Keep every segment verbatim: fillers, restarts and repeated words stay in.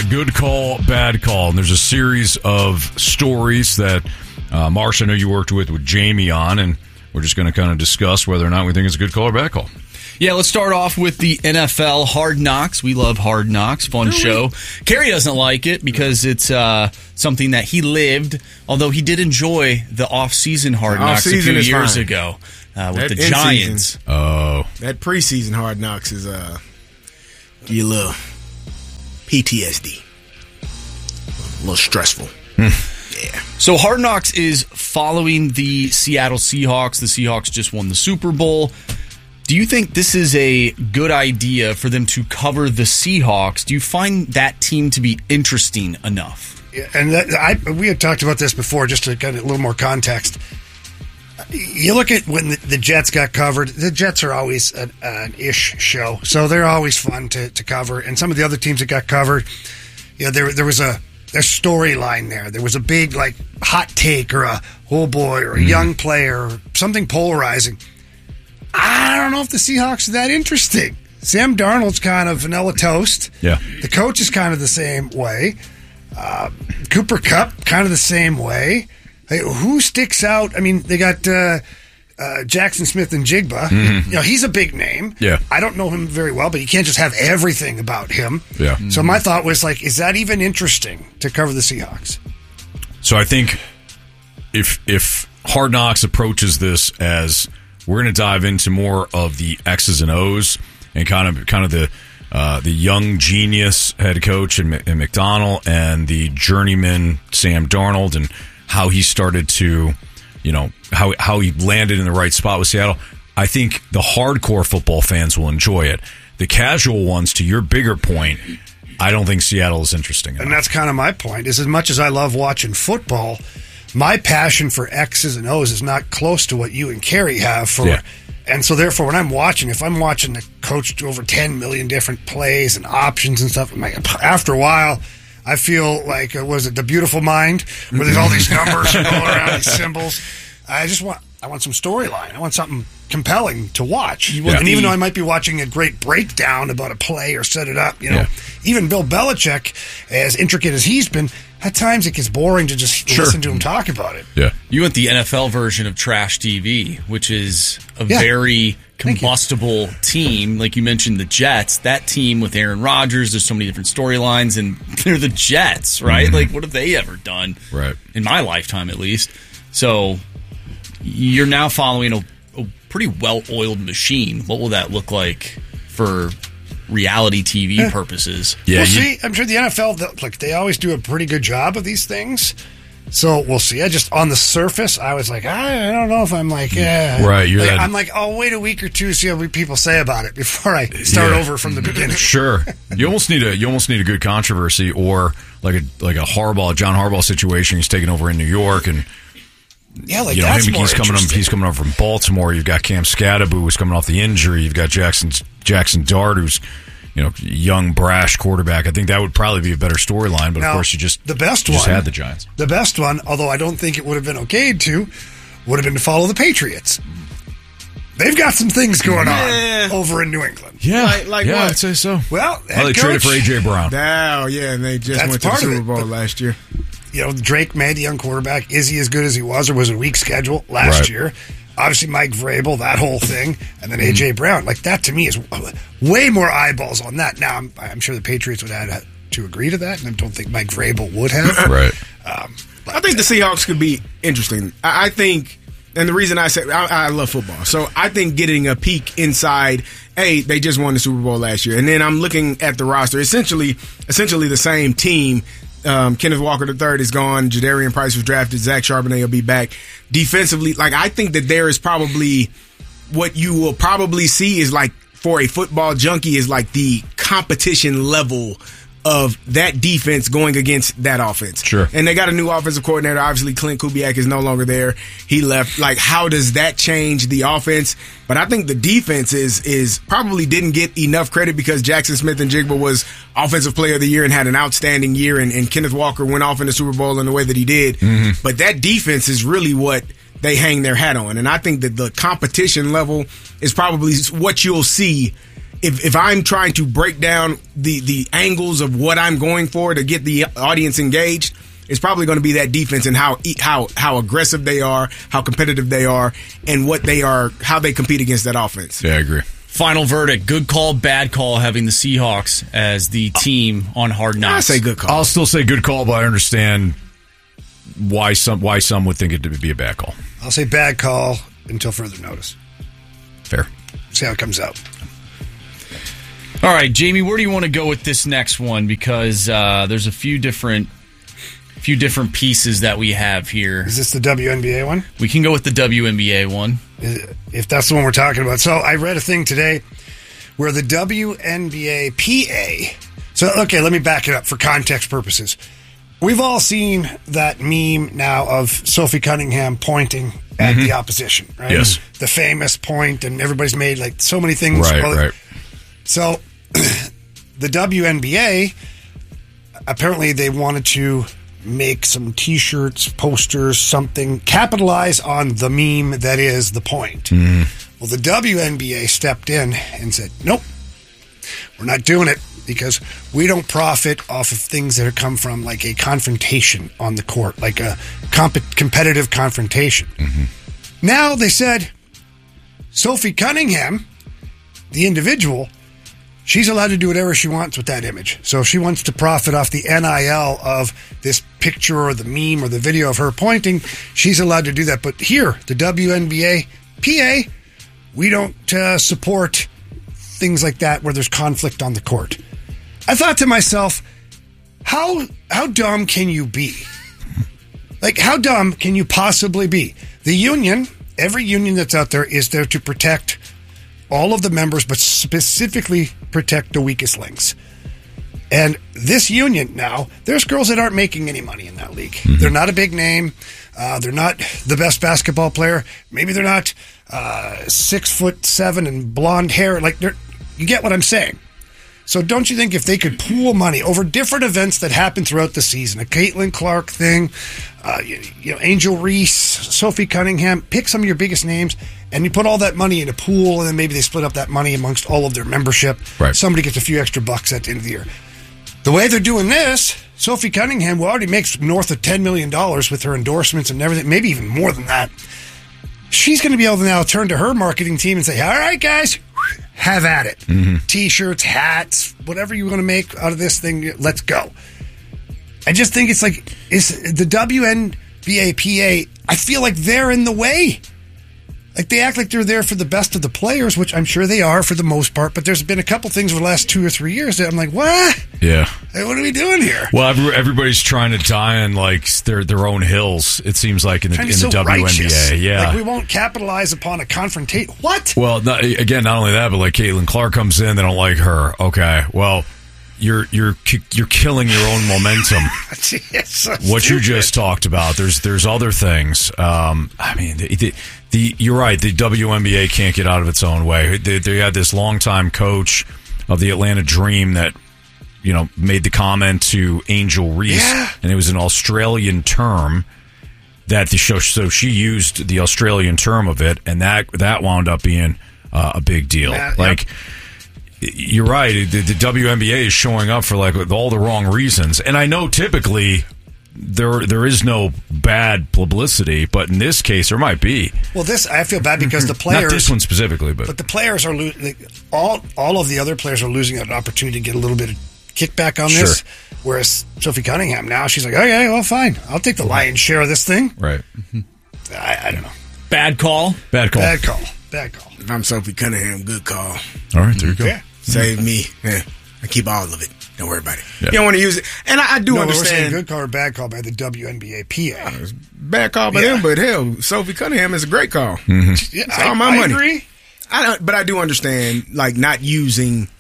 good call, bad call. And there's a series of stories that, uh, Marsh, I know you worked with with Jamie on, and we're just going to kind of discuss whether or not we think it's a good call or bad call. Yeah, let's start off with the N F L Hard Knocks. We love Hard Knocks. Fun show. Kerry doesn't like it because it's uh, something that he lived, although he did enjoy the off-season Hard Knocks a few years fine. ago uh, with that the Giants. Season, oh. That preseason Hard Knocks is uh, give you a little P T S D. A little stressful. Yeah. So Hard Knocks is following the Seattle Seahawks. The Seahawks just won the Super Bowl. Do you think this is a good idea for them to cover the Seahawks? Do you find that team to be interesting enough? Yeah, and that, I, we had talked about this before, just to get a little more context. You look at when the, the Jets got covered. The Jets are always an, an ish show, so they're always fun to, to cover. And some of the other teams that got covered, you know, there there was a, a storyline there. There was a big like hot take or a oh boy or a mm. young player or something polarizing. I don't know if the Seahawks are that interesting. Sam Darnold's kind of vanilla toast. Yeah. The coach is kind of the same way. Uh, Cooper Kupp, kind of the same way. Hey, who sticks out? I mean, they got uh, uh, Jackson Smith and Jigba. Mm-hmm. You know, he's a big name. Yeah. I don't know him very well, but you can't just have everything about him. Yeah. Mm-hmm. So my thought was like, is that even interesting to cover the Seahawks? So I think if if Hard Knocks approaches this as we're going to dive into more of the X's and O's and kind of kind of the uh, the young genius head coach in, in McDonald and the journeyman Sam Darnold and how he started to, you know, how how he landed in the right spot with Seattle. I think the hardcore football fans will enjoy it. The casual ones, to your bigger point, I don't think Seattle is interesting enough. And that's kind of my point, is as much as I love watching football, my passion for X's and O's is not close to what you and Kerry have for. Yeah. And so therefore, when I'm watching, if I'm watching the coach do over ten million different plays and options and stuff, I'm like, after a while, I feel like, uh, was it The Beautiful Mind, where there's all these numbers going around, these symbols. I just want, I want some storyline. I want something compelling to watch. Yeah. And even though I might be watching a great breakdown about a play or set it up, you know, yeah. even Bill Belichick, as intricate as he's been, at times it gets boring to just sure. listen to him talk about it. Yeah, you went the N F L version of Trash T V, which is a yeah. very combustible team. Like you mentioned, the Jets. That team with Aaron Rodgers. There's so many different storylines, and they're the Jets, right? Mm-hmm. Like, what have they ever done? Right. In my lifetime, at least. So you're now following a, a pretty well-oiled machine. What will that look like for reality T V yeah. purposes? Yeah, we'll you, see. I'm sure the N F L, like, they always do a pretty good job of these things. So we'll see. I just, on the surface, I was like, I, I don't know if I'm like, eh. Right. You're like, that, I'm like, I'll wait a week or two, see what people say about it before I start yeah. over from the beginning. Sure. You almost need a you almost need a good controversy or like a like a Harbaugh, John Harbaugh situation. He's taking over in New York, and yeah, like you know, that's him, more he's coming up. He's coming up from Baltimore. You've got Cam Scadaboo, who's coming off the injury. You've got Jackson Jackson Dart, who's, you know, young, brash quarterback. I think that would probably be a better storyline, but now, of course you just, the best you just one, had the Giants. The best one, although I don't think it would have been okayed to, would have been to follow the Patriots. They've got some things going yeah. on over in New England. Yeah, like, like yeah, what? I'd say so. Well, well they coach, traded for A J Brown. Oh, yeah, and they just That's went to the part of Super it, Bowl but- last year. You know, Drake made the young quarterback. Is he as good as he was, or was it a weak schedule last Right. year? Obviously, Mike Vrabel, that whole thing, and then A J Brown. Like, that to me is way more eyeballs on that. Now, I'm, I'm sure the Patriots would have to agree to that, and I don't think Mike Vrabel would have. Right. Um, but, I think the Seahawks could be interesting. I, I think, and the reason I say I, I love football, so I think getting a peek inside. Hey, they just won the Super Bowl last year, and then I'm looking at the roster. Essentially, essentially the same team. Um, Kenneth Walker the third is gone. Jadarian Price was drafted. Zach Charbonnet will be back. Defensively, like, I think that there is probably what you will probably see is, like, for a football junkie, is like the competition level of that defense going against that offense. Sure. And they got a new offensive coordinator. Obviously, Clint Kubiak is no longer there. He left. Like, how does that change the offense? But I think the defense is is probably didn't get enough credit because Jackson Smith and Jigba was Offensive Player of the Year and had an outstanding year, and, and Kenneth Walker went off in the Super Bowl in the way that he did. Mm-hmm. But that defense is really what they hang their hat on. And I think that the competition level is probably what you'll see if if I'm trying to break down the the angles of what I'm going for to get the audience engaged, it's probably going to be that defense and how how how aggressive they are, how competitive they are, and what they are, how they compete against that offense. Yeah, I agree. Final verdict: good call, bad call, having the Seahawks as the team on Hard Knocks. I say good call. I'll still say good call, but I understand why some why some would think it would be a bad call. I'll say bad call until further notice. Fair. See how it comes out. All right, Jamie, where do you want to go with this next one? Because uh, there's a few different, few different pieces that we have here. Is this the W N B A one? We can go with the W N B A one. If that's the one we're talking about. So I read a thing today where the W N B A P A. So, okay, let me back it up for context purposes. We've all seen that meme now of Sophie Cunningham pointing at mm-hmm. the opposition, right? Yes. The famous point, and everybody's made like so many things. Right, well, right. So the W N B A, apparently they wanted to make some T-shirts, posters, something, capitalize on the meme that is the point. Mm. Well, the W N B A stepped in and said, nope, we're not doing it because we don't profit off of things that come from like a confrontation on the court, like a comp- competitive confrontation. Mm-hmm. Now they said, Sophie Cunningham, the individual, she's allowed to do whatever she wants with that image. So if she wants to profit off the N I L of this picture or the meme or the video of her pointing, she's allowed to do that. But here, the W N B A P A, we don't uh, support things like that where there's conflict on the court. I thought to myself, how how dumb can you be? Like, how dumb can you possibly be? The union, every union that's out there is there to protect all of the members, but specifically protect the weakest links. And this union now, there's girls that aren't making any money in that league. Mm-hmm. They're not a big name. Uh, they're not the best basketball player. Maybe they're not uh, six foot seven and blonde hair. Like, they're, you get what I'm saying. So don't you think if they could pool money over different events that happen throughout the season, a Caitlin Clark thing, uh, you, you know, Angel Reese, Sophie Cunningham, pick some of your biggest names, and you put all that money in a pool, and then maybe they split up that money amongst all of their membership. Right. Somebody gets a few extra bucks at the end of the year. The way they're doing this, Sophie Cunningham, who already makes north of ten million dollars with her endorsements and everything, maybe even more than that, she's going to be able to now turn to her marketing team and say, all right, guys, have at it. Mm-hmm. T-shirts, hats, whatever you want to make out of this thing, let's go. I just think it's like, is the W N B A P A, I feel like they're in the way. Like, they act like they're there for the best of the players, which I'm sure they are for the most part, but there's been a couple things over the last two or three years that I'm like, what? Yeah. Hey, what are we doing here? Well, everybody's trying to die on, like, their their own hills, it seems like, in the, in the so W N B A. Righteous. Yeah. Like, we won't capitalize upon a confrontation. What? Well, not, again, not only that, but, like, Caitlin Clark comes in, they don't like her. Okay, well, you're you're you're killing your own momentum. so what stupid. You just talked about. There's there's other things. Um, I mean, the, the, the you're right. The W N B A can't get out of its own way. They, they had this longtime coach of the Atlanta Dream that, you know, made the comment to Angel Reese, yeah. and it was an Australian term that the show. So she used the Australian term of it, and that that wound up being uh, a big deal. Yeah, like. Yep. You're right. The, the W N B A is showing up for like all the wrong reasons, and I know typically there there is no bad publicity, but in this case there might be. Well, this I feel bad because the players, not this one specifically, but but the players are lo- like, all all of the other players are losing an opportunity to get a little bit of kickback on this. Sure. Whereas Sophie Cunningham now she's like, okay, well, fine, I'll take the lion's share of this thing. Right. I, I don't know. Bad call. Bad call. Bad call. Bad call. If I'm Sophie Cunningham, good call. All right, there you go. Yeah. Save me. Yeah. I keep all of it. Don't worry about it. Yeah. You don't want to use it. And I, I do no, we're saying understand. good call or bad call by the W N B A P A. It's bad call by Yeah. them, but hell, Sophie Cunningham is a great call. Mm-hmm. Yeah, It's I, all my I money. agree. I don't, but I do understand, like, not using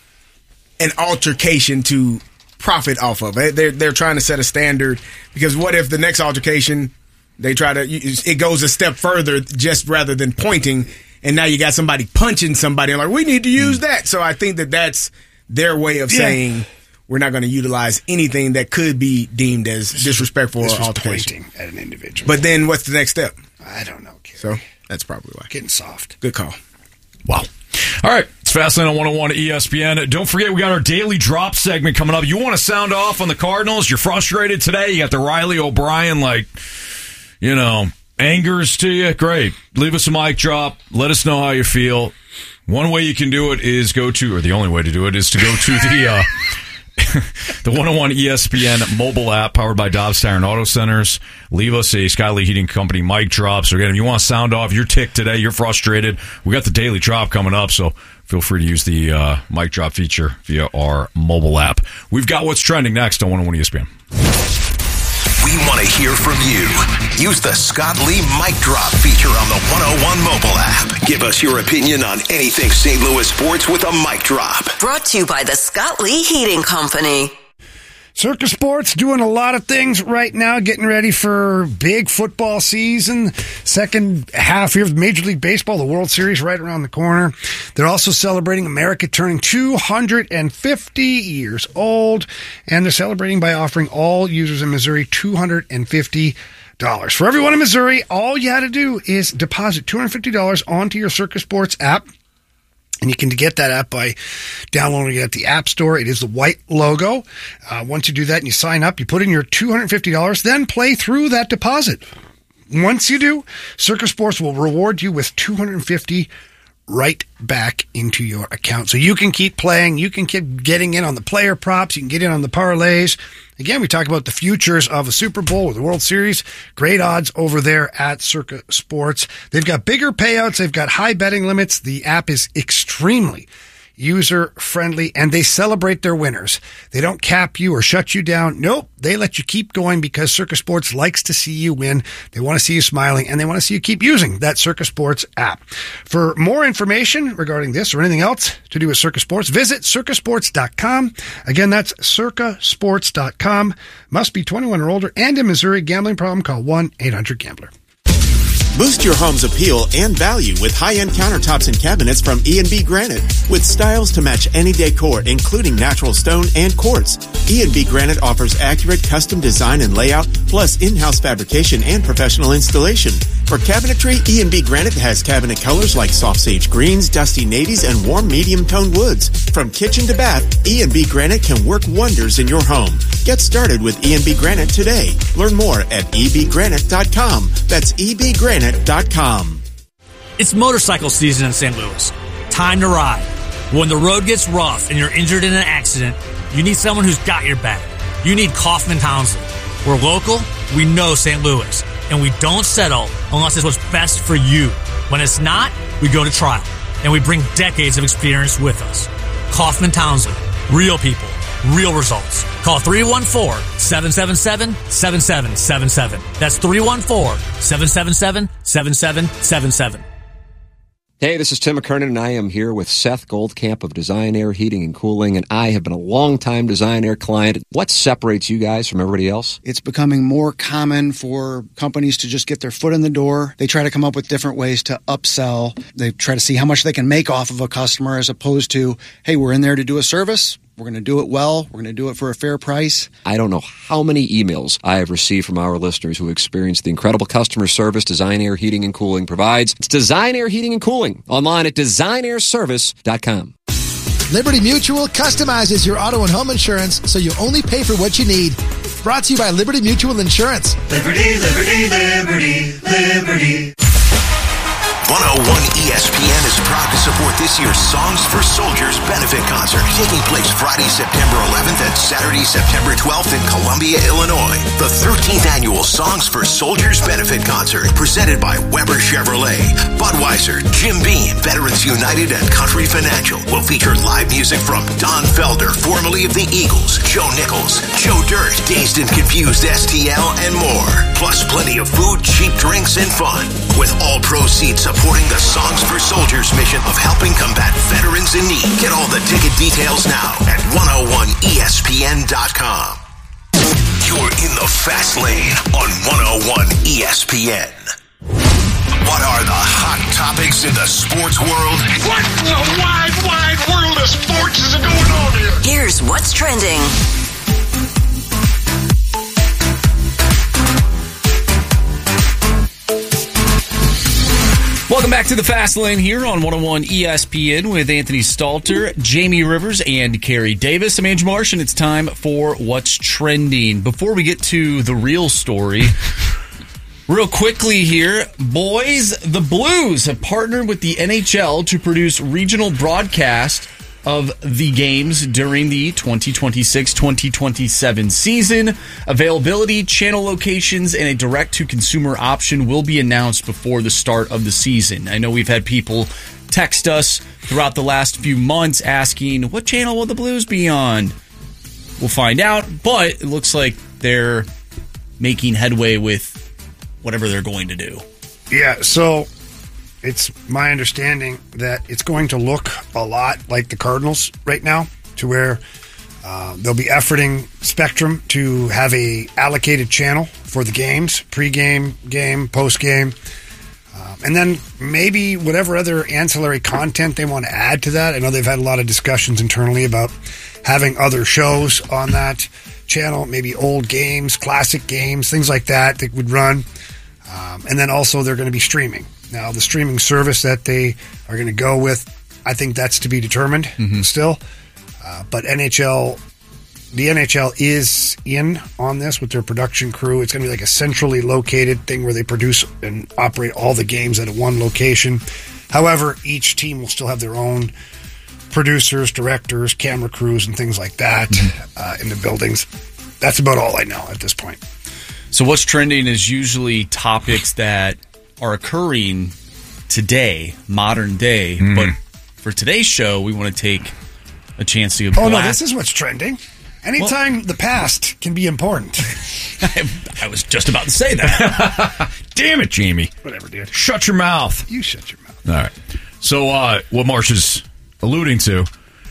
an altercation to profit off of it. They're they're trying to set a standard, because what if the next altercation they try to it goes a step further, just rather than pointing, and now you got somebody punching somebody, and like, we need to use that. So I think that that's their way of Yeah. saying we're not going to utilize anything that could be deemed as disrespectful This or was altercation. pointing at an individual. But then what's the next step? I don't know, kid. So that's probably why. Getting soft. Good call. Wow. All right. It's Fastlane on one oh one E S P N. Don't forget, we got our daily drop segment coming up. You want to sound off on the Cardinals? You're frustrated today? You got the Riley O'Brien, like, you know, angers to you? Great. Leave us a mic drop. Let us know how you feel. One way you can do it is go to, or the only way to do it is to go to the uh, the one oh one E S P N mobile app powered by Dobbs Tire and Auto Centers. Leave us a Skyly Heating Company mic drop. So again, if you want to sound off, you're ticked today, you're frustrated, we got the daily drop coming up, so feel free to use the uh, mic drop feature via our mobile app. We've got what's trending next on one oh one E S P N. We want to hear from you. Use the Scott Lee Mic Drop feature on the one oh one mobile app. Give us your opinion on anything Saint Louis sports with a mic drop. Brought to you by the Scott Lee Heating Company. Circa Sports doing a lot of things right now, getting ready for big football season. Second half here of Major League Baseball, the World Series right around the corner. They're also celebrating America turning two hundred fifty years old, and they're celebrating by offering all users in Missouri two hundred fifty dollars. For everyone in Missouri, all you had to do is deposit two hundred fifty dollars onto your Circa Sports app. And you can get that app by downloading it at the App Store. It is the white logo. Uh, once you do that and you sign up, you put in your two hundred fifty dollars, then play through that deposit. Once you do, Circa Sports will reward you with two hundred fifty dollars right back into your account. So you can keep playing. You can keep getting in on the player props. You can get in on the parlays. Again, we talk about the futures of a Super Bowl or the World Series. Great odds over there at Circa Sports. They've got bigger payouts. They've got high betting limits. The app is extremely user-friendly, and they celebrate their winners. They don't cap you or shut you down. Nope, they let you keep going because Circa Sports likes to see you win. They want to see you smiling, and they want to see you keep using that Circa Sports app. For more information regarding this or anything else to do with Circa Sports, visit circa sports dot com. Again, that's circa sports dot com. Must be twenty-one or older and in Missouri. Gambling problem? Call one eight hundred gambler. Boost your home's appeal and value with high-end countertops and cabinets from E and B Granite. With styles to match any decor, including natural stone and quartz, E and B Granite offers accurate custom design and layout, plus in-house fabrication and professional installation. For cabinetry, E and B Granite has cabinet colors like soft sage greens, dusty navies, and warm medium-toned woods. From kitchen to bath, E and B Granite can work wonders in your home. Get started with E and B Granite today. Learn more at e b granite dot com. That's e b granite dot com. It's motorcycle season in Saint Louis. Time to ride. When the road gets rough and you're injured in an accident, you need someone who's got your back. You need Kaufman Townsley. We're local, we know Saint Louis, and we don't settle unless it's what's best for you. When it's not, we go to trial, and we bring decades of experience with us. Kaufman Townsley. Real people. Real results. Call three one four, seven seven seven, seven seven seven seven. That's three one four, seven seven seven, seven seven seven seven. Hey, this is Tim McKernan, and I am here with Seth Goldcamp of Design Air Heating and Cooling, and I have been a long-time Design Air client. What separates you guys from everybody else? It's becoming more common for companies to just get their foot in the door. They try to come up with different ways to upsell. They try to see how much they can make off of a customer as opposed to, hey, we're in there to do a service. We're going to do it well. We're going to do it for a fair price. I don't know how many emails I have received from our listeners who experience the incredible customer service Design Air Heating and Cooling provides. It's Design Air Heating and Cooling, online at design air service dot com. Liberty Mutual customizes your auto and home insurance so you only pay for what you need. Brought to you by Liberty Mutual Insurance. Liberty, liberty, liberty, liberty. one oh one E S P N is proud to support this year's Songs for Soldiers benefit concert, taking place Friday, September eleventh and Saturday, September twelfth in Columbia, Illinois. The thirteenth annual Songs for Soldiers benefit concert, presented by Weber Chevrolet, Budweiser, Jim Beam, Veterans United, and Country Financial, will feature live music from Don Felder, formerly of the Eagles, Joe Nichols, Joe Dirt, Dazed and Confused S T L, and more. Plus plenty of food, cheap drinks, and fun, with all proceeds supporting the Songs for Soldiers mission of helping combat veterans in need. Get all the ticket details now at one oh one E S P N dot com. You're in the fast lane on one oh one E S P N. What are the hot topics in the sports world? What in the wide, wide world of sports is going on here? Here's what's trending. Welcome back Back to the Fast Lane here on one oh one E S P N with Anthony Stalter, Jamie Rivers, and Carrie Davis. I'm Andrew Marsh, and it's time for What's Trending. Before we get to the real story, real quickly here, boys, the Blues have partnered with the N H L to produce regional broadcast of the games during the twenty twenty-six twenty twenty-seven season. Availability, channel locations, and a direct-to-consumer option will be announced before the start of the season. I know we've had people text us throughout the last few months asking, what channel will the Blues be on? We'll find out, but it looks like they're making headway with whatever they're going to do. Yeah, so it's my understanding that it's going to look a lot like the Cardinals right now, to where uh, they'll be efforting Spectrum to have a allocated channel for the games, pre-game, game, post-game, um, and then maybe whatever other ancillary content they want to add to that. I know they've had a lot of discussions internally about having other shows on that channel, maybe old games, classic games, things like that that would run. Um, and then also they're going to be streaming. Now, the streaming service that they are going to go with, I think that's to be determined mm-hmm. still. Uh, but N H L, the N H L is in on this with their production crew. It's going to be like a centrally located thing where they produce and operate all the games at one location. However, each team will still have their own producers, directors, camera crews, and things like that mm-hmm. uh, in the buildings. That's about all I know at this point. So what's trending is usually topics that are occurring today, modern day. Mm. But for today's show, we want to take a chance to... Oh, no, this is what's trending. Anytime well, the past can be important. I, I was just about to say that. Damn it, Jamie. Whatever, dude. Shut your mouth. You shut your mouth. All right. So uh, what Marsh is alluding to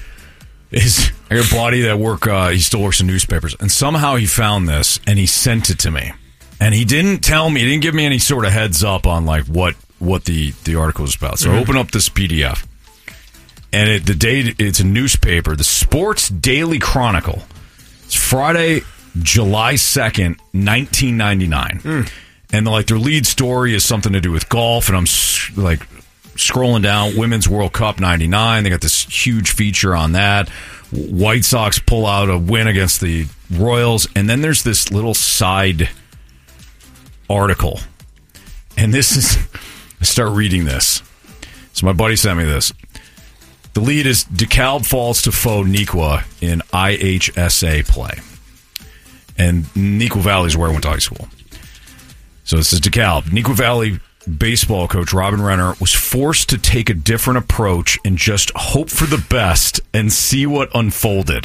is I got a buddy that work, uh, he still works in newspapers, and somehow he found this, and he sent it to me. And he didn't tell me, he didn't give me any sort of heads up on like what, what the, the article is about. So mm-hmm. I open up this P D F, and it, the date, it's a newspaper, the Sports Daily Chronicle. It's Friday, July second, nineteen ninety-nine. Mm. And like their lead story is something to do with golf, and I'm like scrolling down, Women's World Cup ninety-nine. They got this huge feature on that. White Sox pull out a win against the Royals, and then there's this little side article, and this is I start reading this. So my buddy sent me this. The lead is DeKalb falls to foe Neuqua in I H S A play, and Neuqua Valley is where I went to high school. So it says DeKalb, Neuqua Valley baseball coach Robin Renner was forced to take a different approach and just hope for the best and see what unfolded.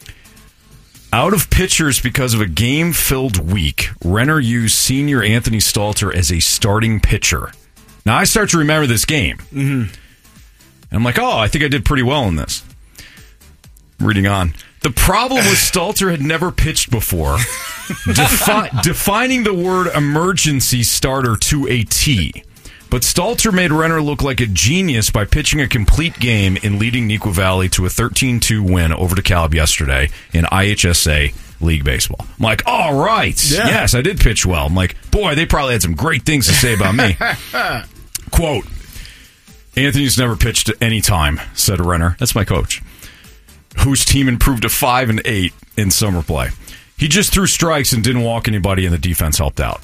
Out of pitchers because of a game-filled week, Renner used senior Anthony Stalter as a starting pitcher. Now, I start to remember this game. Mm-hmm. And I'm like, oh, I think I did pretty well in this. Reading on. The problem was Stalter had never pitched before, defi- defining the word emergency starter to a T. But Stalter made Renner look like a genius by pitching a complete game and leading Neuqua Valley to a thirteen two win over DeKalb yesterday in I H S A League Baseball. I'm like, all right. Yeah. Yes, I did pitch well. I'm like, boy, they probably had some great things to say about me. Quote, Anthony's never pitched at any time, said Renner. That's my coach. Whose team improved to five and eight in summer play. He just threw strikes and didn't walk anybody, and the defense helped out.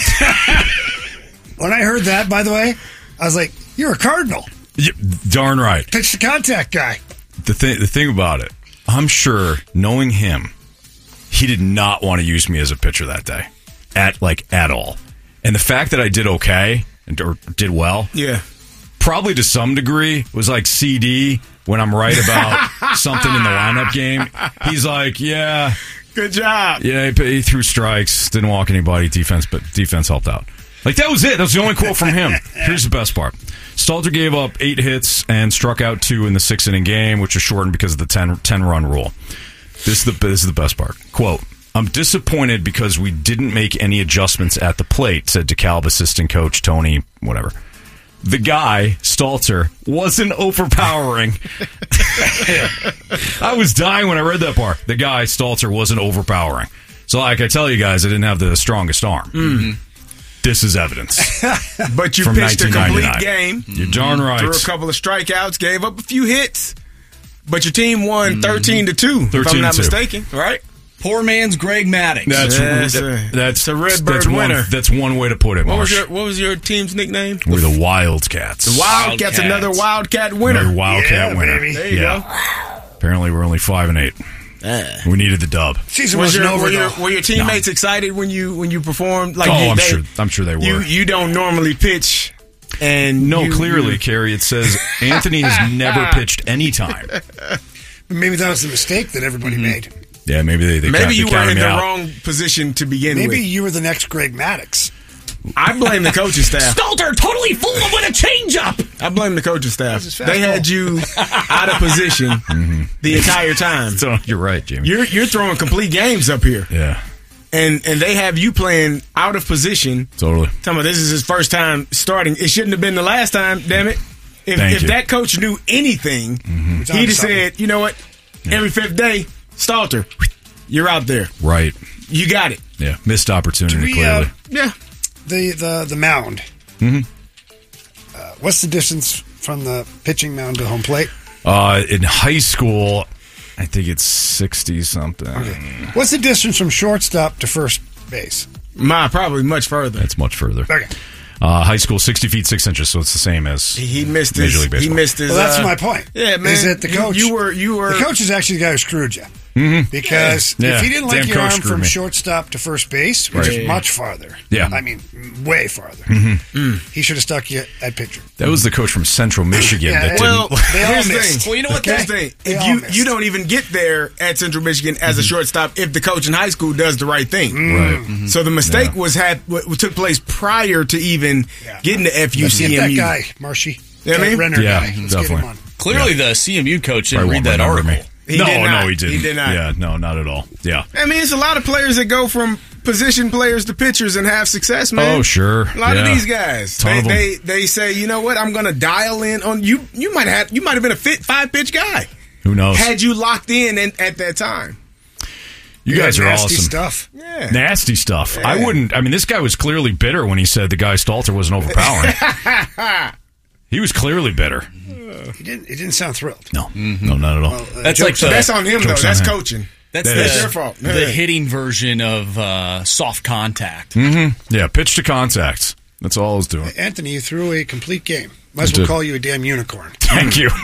When I heard that, by the way, I was like, you're a Cardinal. Yeah, darn right. Pitch the contact guy. The thing, the thing about it, I'm sure, knowing him, he did not want to use me as a pitcher that day. At, like, at all. And the fact that I did okay, and, or did well, yeah, probably to some degree, was like C D when I'm right about something in the lineup game. He's like, yeah. Good job. Yeah, he, he threw strikes, didn't walk anybody, defense, but defense helped out. Like, that was it. That was the only quote from him. Here's the best part. Stalter gave up eight hits and struck out two in the six-inning game, which was shortened because of the ten, ten-run rule. This is, the, this is the best part. Quote, I'm disappointed because we didn't make any adjustments at the plate, said DeKalb assistant coach Tony, whatever. The guy, Stalter, wasn't overpowering. I was dying when I read that part. The guy, Stalter, wasn't overpowering. So, like I tell you guys, I didn't have the strongest arm. Mm-hmm. This is evidence. But you From pitched a complete nineteen ninety-nine. game. You're darn right. Threw a couple of strikeouts, gave up a few hits. But your team won thirteen to two, if I'm not mistaken, right? Poor man's Greg Maddux. That's That's that- a- that's a Redbird that's winner. One, that's one way to put it. What was Marsh. your What was your team's nickname? We're the Wildcats. The Wildcats, another Wildcat winner. Another Wildcat Yeah, winner. baby. There you yeah. Apparently, we're only five and eight. We needed the dub. Season Was wasn't your, over were, your, though. were your teammates excited when you when you performed? Like oh, you, I'm they, sure. I'm sure they were. You you don't normally pitch, and no, you- clearly, you- Carrie. It says Anthony has never pitched any time. Maybe that was the mistake that everybody made. Yeah, maybe they. they Maybe count- you they were counted in me the out. wrong position to begin Maybe with. you were the next Greg Maddux. I blame the coaching staff. Stalter totally fooled him with a changeup. I blame the coaching staff. That's his They had fastball. you out of position the entire time. So you're right, Jamie. You're you're throwing complete games up here, yeah, and and they have you playing out of position. totally. Tell me, this is his first time starting. It shouldn't have been the last time. Damn it! If, Thank if you. that coach knew anything, We're talking he'd have something. said, "You know what? Every fifth day, Stalter, you're out there. Right. You got it." Yeah, missed opportunity. Do we, clearly. uh, Yeah. The the the mound. Mhm. Uh, what's the distance from the pitching mound to home plate? Uh, in high school, I think it's sixty something. What's the distance from shortstop to first base? My probably much further. That's much further. Okay. Uh, high school, sixty feet six inches, so it's the same as He missed Major his. League He Baseball. missed his. Well, that's uh, my point. Yeah, man. Is that the You- coach? You, were. You were. The coach is actually the guy who screwed you. Mhm. Because Yeah. if he didn't like Damn your coach arm screwed from me. shortstop to first base, which Right. is much farther. Yeah. I mean, way farther. Mhm. He should have stuck you at pitcher. That was the coach from Central Michigan. Yeah, that Well, didn't. They all here's the missed. thing. Well, you know what? Here's That- the thing. they If all you missed. you don't even get there at Central Michigan as a shortstop if the coach in high school does the right thing. Right. So the mistake Yeah. was had what took place prior to even Yeah. getting to F U Let's C get M U. that guy, Marshy. You know what I That mean? Renner Yeah, guy. Let's get definitely. him on. Clearly, the C M U coach didn't Probably read won't that remember article. me. He no, did not. no, he didn't. He did not. Yeah, no, not at all. Yeah. I mean, it's a lot of players that go from position players to pitchers and have success, man. Oh, sure. A lot Yeah. of these guys, Ton they, of 'em. they they say, you know what? I'm going to dial in on you. You might have you might have been a fit five pitch guy Who knows? had you locked in and, at that time. you guys are nasty awesome. stuff. Yeah. Nasty stuff. I Yeah. wouldn't. I mean, this guy was clearly bitter when he said the guy Stalter wasn't overpowering. He was clearly bitter. He didn't. He didn't sound thrilled. No, no, not at all. Well, uh, That's like the, That's on him though. Joke's on That's him. coaching. that's that the, is your fault. the Yeah. hitting version of uh, soft contact. Mm-hmm. Yeah, pitch to contact. That's all I was doing. Anthony, you threw a complete game. Might as I well did. call you a damn unicorn. Thank you.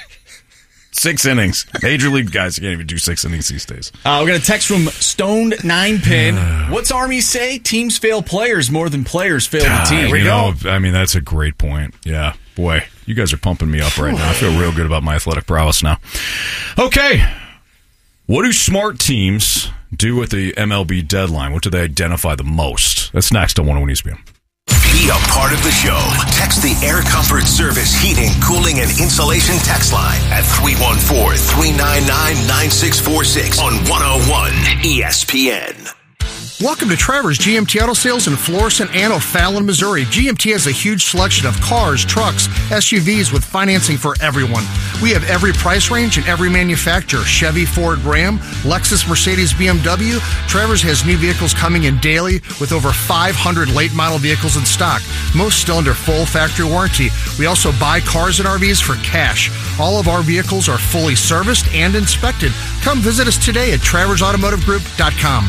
Six innings. Major league guys can't even do six innings these days. Uh, we got a text from Stoned Nine Pin. What's Army say? Teams fail players more than players fail the Ah, team. you know, I mean, that's a great point. Yeah. Boy, you guys are pumping me up right now. I feel real good about my athletic prowess now. Okay. What do smart teams do at the M L B deadline? What do they identify the most? That's next on one oh one E S P N. Be a part of the show. Text the Air Comfort Service Heating, Cooling, and Insulation text line at three one four, three nine nine, nine six four six on one oh one E S P N. Welcome to Trevor's G M T Auto Sales in Florissant and O'Fallon, Missouri. G M T has a huge selection of cars, trucks, S U Vs with financing for everyone. We have every price range and every manufacturer. Chevy, Ford, Ram, Lexus, Mercedes, B M W. Trevor's has new vehicles coming in daily with over five hundred late model vehicles in stock, most still under full factory warranty. We also buy cars and R Vs for cash. All of our vehicles are fully serviced and inspected. Come visit us today at travers automotive group dot com.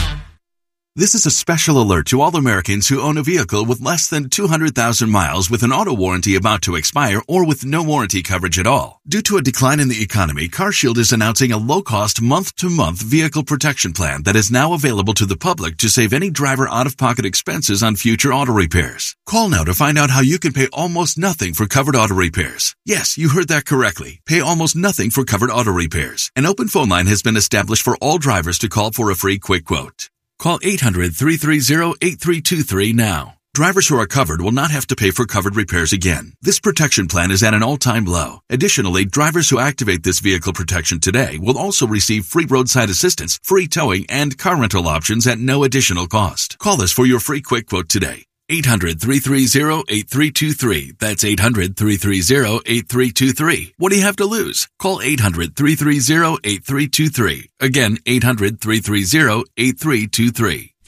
This is a special alert to all Americans who own a vehicle with less than two hundred thousand miles with an auto warranty about to expire or with no warranty coverage at all. Due to a decline in the economy, CarShield is announcing a low-cost month-to-month vehicle protection plan that is now available to the public to save any driver out-of-pocket expenses on future auto repairs. Call now to find out how you can pay almost nothing for covered auto repairs. Yes, you heard that correctly. Pay almost nothing for covered auto repairs. An open phone line has been established for all drivers to call for a free quick quote. Call eight hundred, three three zero, eight three two three now. Drivers who are covered will not have to pay for covered repairs again. This protection plan is at an all-time low. Additionally, drivers who activate this vehicle protection today will also receive free roadside assistance, free towing, and car rental options at no additional cost. Call us for your free quick quote today. eight hundred, three three zero, eight three two three. That's eight hundred, three three zero, eight three two three. What do you have to lose? Call eight hundred, three three zero, eight three two three. Again, eight hundred, three three zero, eight three two three.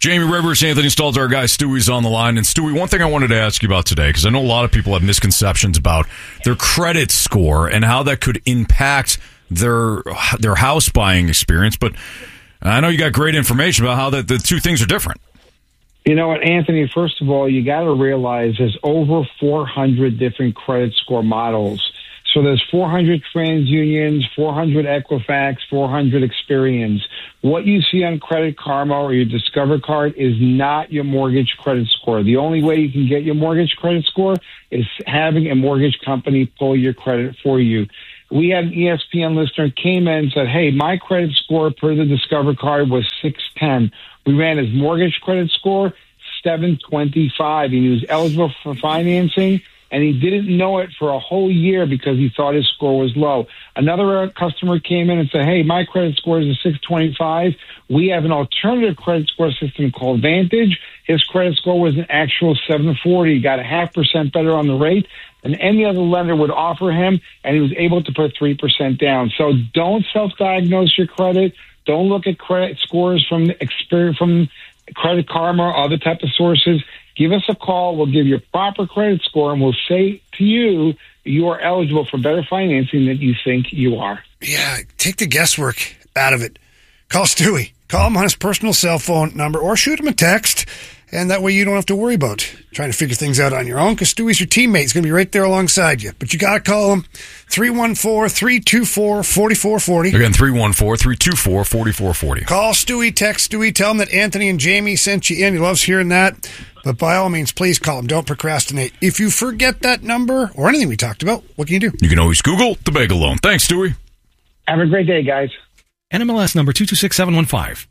Jamie Rivers, Anthony Stalter, our guy Stewie's on the line. And Stewie, one thing I wanted to ask you about today, because I know a lot of people have misconceptions about their credit score and how that could impact their their house buying experience. But I know you got great information about how that the two things are different. You know what, Anthony, first of all, you got to realize there's over four hundred different credit score models. So there's four hundred TransUnions, four hundred Equifax, four hundred Experian. What you see on Credit Karma or your Discover card is not your mortgage credit score. The only way you can get your mortgage credit score is having a mortgage company pull your credit for you. We had an E S P N listener came in and said, hey, my credit score per the Discover card was six ten. We ran his mortgage credit score, seven twenty-five. And he was eligible for financing, and he didn't know it for a whole year because he thought his score was low. Another customer came in and said, hey, my credit score is a six twenty-five. We have an alternative credit score system called Vantage. His credit score was an actual seven forty. He got a half percent better on the rate than any other lender would offer him, and he was able to put three percent down. So don't self-diagnose your credit. Don't look at credit scores from Experian, from Credit Karma or other type of sources. Give us a call. We'll give you a proper credit score, and we'll say to you, you are eligible for better financing than you think you are. Yeah, take the guesswork out of it. Call Stewie. Call him on his personal cell phone number or shoot him a text, and that way you don't have to worry about trying to figure things out on your own because Stewie's your teammate. He's going to be right there alongside you. But you got to call him three one four, three two four, four four four zero. Again, three one four, three two four, four four four zero. Call Stewie, text Stewie, tell him that Anthony and Jamie sent you in. He loves hearing that. But by all means, please call him. Don't procrastinate. If you forget that number or anything we talked about, what can you do? You can always Google the Bagel Loan. Thanks, Stewie. Have a great day, guys. N M L S number two two six seven one five.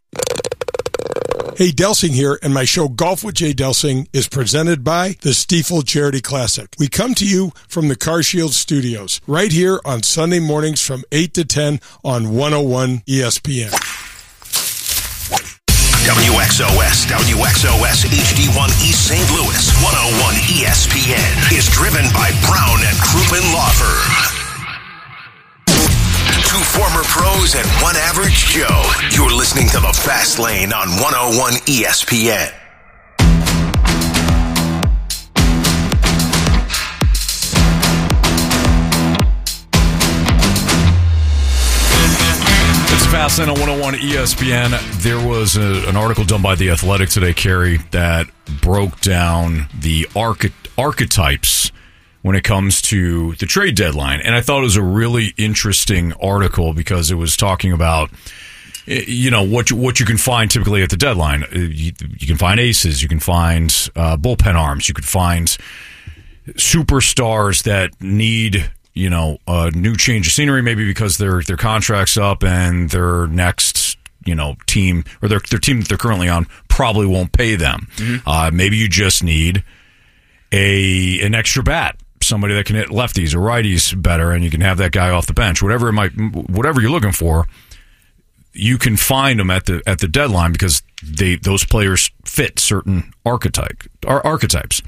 Hey, Delsing here, and my show Golf with Jay Delsing is presented by the Stiefel Charity Classic. We come to you from the CarShield Studios, right here on Sunday mornings from eight to ten on one oh one E S P N. W X O S, W X O S H D one East Saint Louis, one oh one E S P N is driven by Brown and Crouppen Law Firm. Two former pros and one average Joe. You're listening to The Fast Lane on one oh one E S P N. It's Fast Lane on one oh one E S P N. There was a, an article done by The Athletic today, Kerry, that broke down the arch- archetypes when it comes to the trade deadline. And I thought it was a really interesting article because it was talking about, you know, what you, what you can find typically at the deadline. You, you can find aces, you can find uh, bullpen arms, you could find superstars that need, you know, a new change of scenery, maybe because their their contract's up and their next, you know, team or their their team that they're currently on probably won't pay them. Mm-hmm. Uh, maybe you just need a an extra bat. Somebody that can hit lefties or righties better, and you can have that guy off the bench. Whatever it might, whatever you're looking for, you can find them at the at the deadline because they those players fit certain archetype ar- archetypes.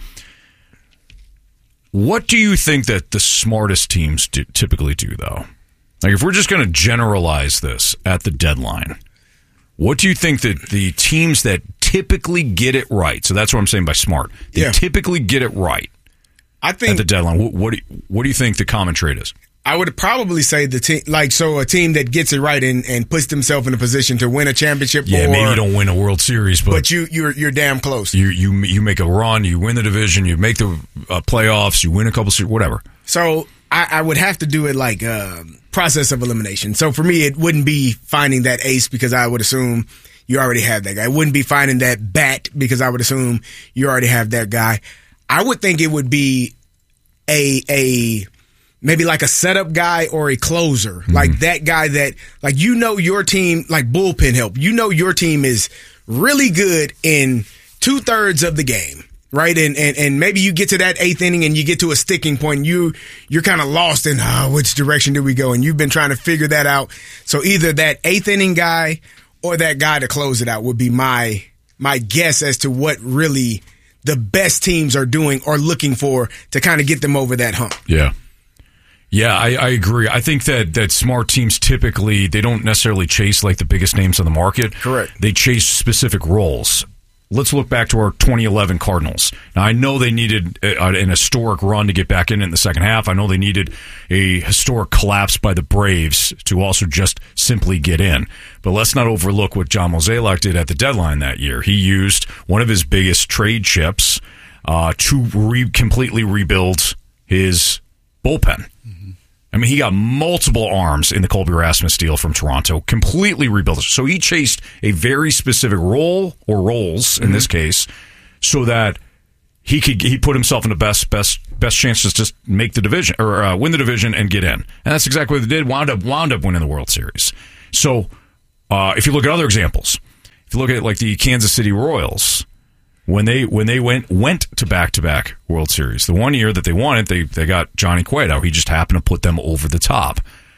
What do you think that the smartest teams do, typically do, though? Like, if we're just going to generalize this at the deadline, what do you think that the teams that typically get it right? So that's what I'm saying by smart. They yeah. typically get it right. I think at the deadline, what, what, do you, what do you think the common trait is? I would probably say the team, like, so a team that gets it right and, and puts themselves in a position to win a championship. Yeah, or, maybe you don't win a World Series, but, but you you're you're damn close. You you you make a run, you win the division, you make the uh, playoffs, you win a couple series, whatever. So I, I would have to do it like uh, process of elimination. So for me, it wouldn't be finding that ace because I would assume you already have that guy. It wouldn't be finding that bat because I would assume you already have that guy. I would think it would be a a maybe like a setup guy or a closer, mm-hmm. like that guy that, like, you know, your team, like bullpen help, you know, your team is really good in two thirds of the game, right? And, and, and maybe you get to that eighth inning and you get to a sticking point and you, you're kind of lost in, oh, which direction do we go? And you've been trying to figure that out. So either that eighth inning guy or that guy to close it out would be my, my guess as to what really the best teams are doing or looking for to kind of get them over that hump. Yeah. Yeah, I, I agree. I think that, that smart teams typically, they don't necessarily chase like the biggest names on the market. Correct. They chase specific roles. let's look back to our twenty eleven Cardinals. Now, I know they needed a, an historic run to get back in it in the second half. I know they needed a historic collapse by the Braves to also just simply get in. But let's not overlook what John Mozeliak did at the deadline that year. He used one of his biggest trade chips uh, to re- completely rebuild his bullpen. I mean, he got multiple arms in the Colby Rasmus deal from Toronto, completely rebuilt it. So he chased a very specific role, or roles in mm-hmm. this case, so that he could he put himself in the best best best chance to just make the division or uh, win the division and get in. And that's exactly what they did. Wound up wound up winning the World Series. So uh, if you look at other examples, if you look at like the Kansas City Royals. When they when they went went to back-to-back World Series, the one year that they won it, they, they got Johnny Cueto. He just happened to put them over the top.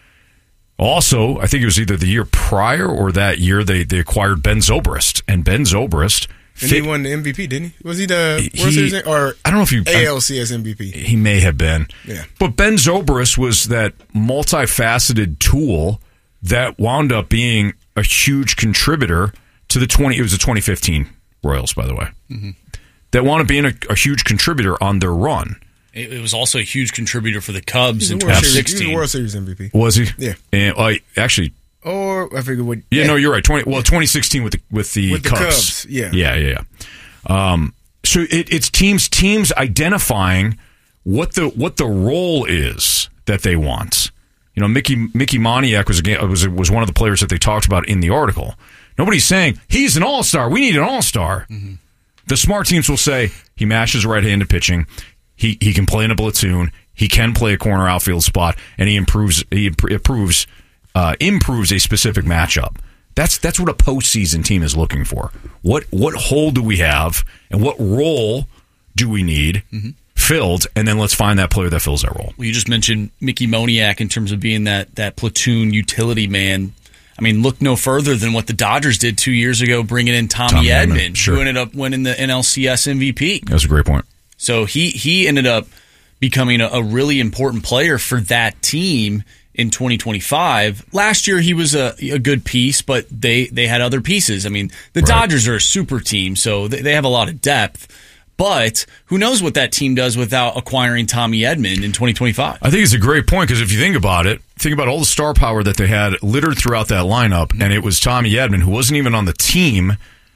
Also, I think it was either the year prior or that year they, they acquired Ben Zobrist. And Ben Zobrist... And he won the M V P, didn't he? Was he the World Series or I don't know if he, A L C S M V P? He may have been. Yeah. But Ben Zobrist was that multifaceted tool that wound up being a huge contributor to the twenty. It was the twenty fifteen Royals, by the way, mm-hmm. that wound up being a, a huge contributor on their run. It, it was also a huge contributor for the Cubs in twenty sixteen. sixteen. He was the World Series M V P. Was he? Yeah. And uh, actually, or I figured what? Yeah, yeah, no, you're right. Twenty. Well, twenty sixteen with the with the, with the Cubs. Cubs. Yeah, yeah, yeah. yeah. Um, so it, it's teams teams identifying what the what the role is that they want. You know, Mickey Mickey Moniak was again was was one of the players that they talked about in the article. Nobody's saying he's an all-star. We need an all-star. Mm-hmm. The smart teams will say he mashes right-handed pitching. He he can play in a platoon. He can play a corner outfield spot, and he improves he improves uh, improves a specific matchup. That's that's what a postseason team is looking for. What what hole do we have, and what role do we need mm-hmm. filled? And then let's find that player that fills that role. Well, you just mentioned Mickey Moniak in terms of being that that platoon utility man. I mean, look no further than what the Dodgers did two years ago, bringing in Tommy, Tommy Edman, Edman sure. who ended up winning the N L C S M V P. That's a great point. So he he ended up becoming a, a really important player for that team in twenty twenty-five. Last year, he was a, a good piece, but they, they had other pieces. I mean, the right. Dodgers are a super team, so they, they have a lot of depth. But who knows what that team does without acquiring Tommy Edman in twenty twenty-five? I think it's a great point because if you think about it, think about all the star power that they had littered throughout that lineup, mm-hmm. and it was Tommy Edman, who wasn't even on the team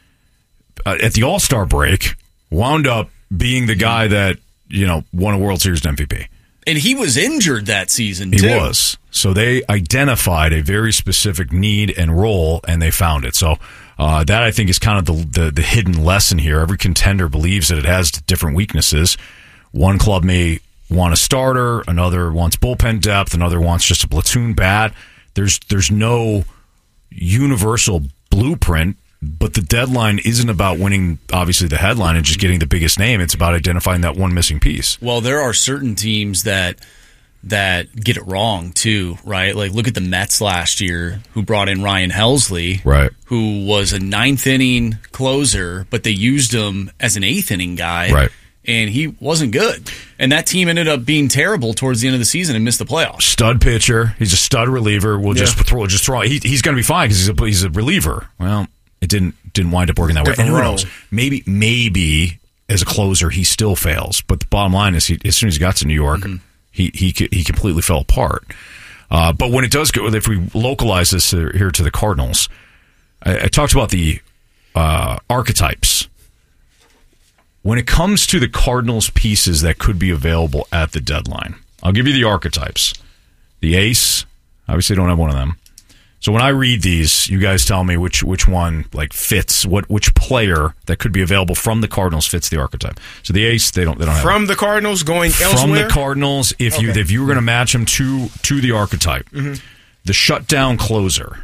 uh, at the All-Star break, wound up being the guy that, you know, won a World Series M V P. And he was injured that season, he too. He was. So they identified a very specific need and role, and they found it. So uh, that, I think, is kind of the, the the hidden lesson here. Every contender believes that it has different weaknesses. One club may want a starter, another wants bullpen depth, another wants just a platoon bat. There's there's no universal blueprint, but the deadline isn't about winning, obviously, the headline and just getting the biggest name. It's about identifying that one missing piece. Well, there are certain teams that that get it wrong, too, right? Like, look at the Mets last year, who brought in Ryan Helsley, right, who was a ninth-inning closer, but they used him as an eighth-inning guy, right, and he wasn't good. And that team ended up being terrible towards the end of the season and missed the playoffs. Stud pitcher. He's a stud reliever. We'll yeah. just throw, just throw. He, he's going to be fine because he's a, he's a reliever. Well, it didn't didn't wind up working that way. And who knows? Maybe maybe as a closer he still fails. But the bottom line is, he, as soon as he got to New York, mm-hmm. he he he completely fell apart. Uh, but when it does go, if we localize this here to the Cardinals, I, I talked about the uh, archetypes. When it comes to the Cardinals pieces that could be available at the deadline, I'll give you the archetypes. The ace, obviously don't have one of them. So when I read these, you guys tell me which which one like fits, what which player that could be available from the Cardinals fits the archetype. So the ace, they don't they don't have from it. the Cardinals going from elsewhere. From the Cardinals, if okay. you if you were going to match him to to the archetype, mm-hmm. the shutdown closer.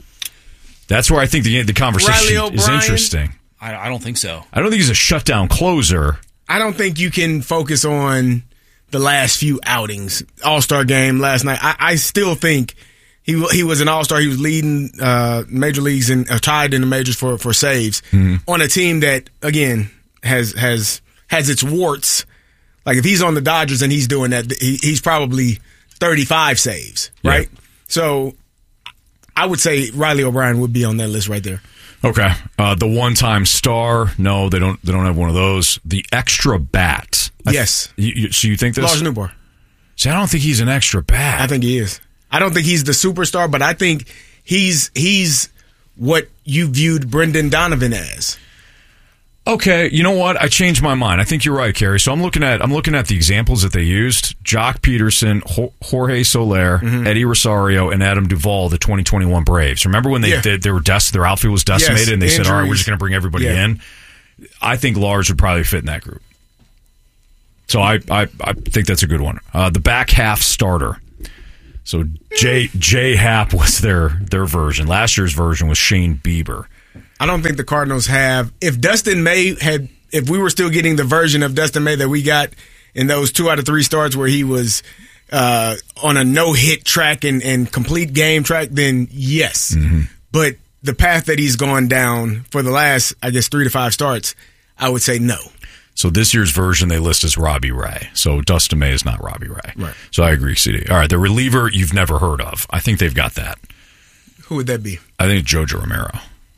That's where I think the the conversation is interesting. I, I don't think so. I don't think he's a shutdown closer. I don't think you can focus on the last few outings. All-Star game last night. I, I still think he he was an All-Star. He was leading uh, major leagues and uh, tied in the majors for, for saves mm-hmm. on a team that, again, has has has its warts. Like if he's on the Dodgers and he's doing that, he, he's probably thirty-five saves, right? Yeah. So I would say Riley O'Brien would be on that list right there. Okay. Uh, the one-time star, no, they don't. They don't have one of those. The extra bat, I th- Yes. You, you, so you think this? Lars Newbar. See, I don't think he's an extra bat. I think he is. I don't think he's the superstar, but I think he's he's what you viewed Brendan Donovan as. Okay, you know what? I changed my mind. I think you're right, Kerry. So I'm looking at I'm looking at the examples that they used: Jock Peterson, Ho- Jorge Soler, mm-hmm. Eddie Rosario, and Adam Duvall, the twenty twenty-one Braves. Remember when they yeah. they, they were dec- their outfield was decimated, yes, and they injuries. said, "All right, we're just going to bring everybody yeah. in." I think Lars would probably fit in that group. So I I, I think that's a good one. Uh, the back half starter. So J J Happ was their their version. Last year's version was Shane Bieber. I don't think the Cardinals have. If Dustin May had, if we were still getting the version of Dustin May that we got in those two out of three starts where he was uh, on a no hit track and, and complete game track, then yes. Mm-hmm. But the path that he's gone down for the last, I guess, three to five starts, I would say no. So this year's version they list as Robbie Ray. So Dustin May is not Robbie Ray. Right. So I agree, C D. All right, the reliever you've never heard of. I think they've got that. Who would that be? I think Jojo Romero.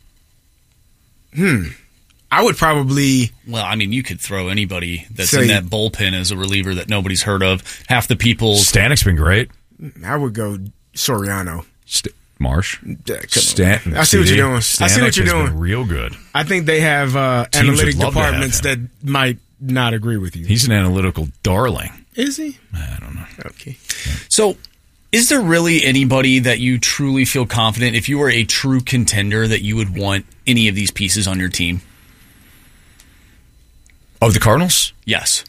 Hmm. I would probably. Well, I mean, you could throw anybody that's say, in that bullpen as a reliever that nobody's heard of. Half the people. Stanek's been great. I would go Soriano. St- Marsh. Stan- I see what you're doing. Stanek I see what you're has doing. Been real good. I think they have uh, analytic departments that might not agree with you. He's an analytical darling. Is he? I don't know. Okay. So, is there really anybody that you truly feel confident, if you were a true contender, that you would want any of these pieces on your team? Of the Cardinals? Yes.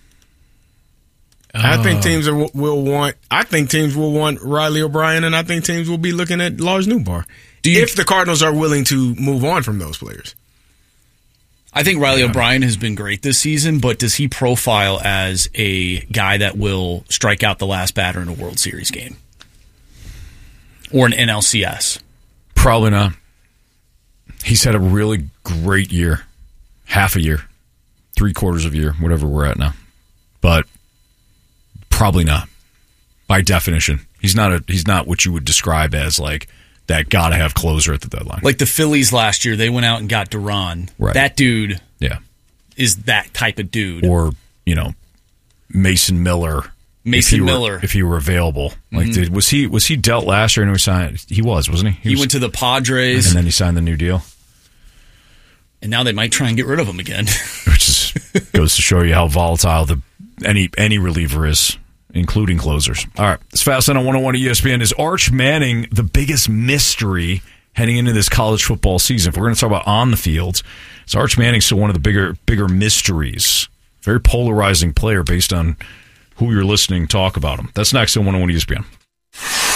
I think teams are, will want. I think teams will want Riley O'Brien, and I think teams will be looking at Lars Newbar. Do you, if the Cardinals are willing to move on from those players. I think Riley yeah. O'Brien has been great this season, but does he profile as a guy that will strike out the last batter in a World Series game? Or an N L C S? Probably not. He's had a really great year. Half a year. Three quarters of a year, whatever we're at now. But probably not. By definition. He's not a he's not what you would describe as like that gotta have closer at the deadline. Like the Phillies last year, they went out and got Duran. Right. That dude yeah. is that type of dude. Or, you know, Mason Miller. Mason if Miller. Were, if he were available. Like mm-hmm. did, was he was he dealt last year and he signed he was, wasn't he? He, he was, went to the Padres. And then he signed the new deal. And now they might try and get rid of him again. Which is goes to show you how volatile the any any reliever is, including closers. All right, it's Fast on one oh one at E S P N. Is Arch Manning the biggest mystery heading into this college football season? If we're going to talk about on the field, is Arch Manning still one of the bigger bigger mysteries? Very polarizing player based on who you're listening talk about him. That's next on one oh one E S P N.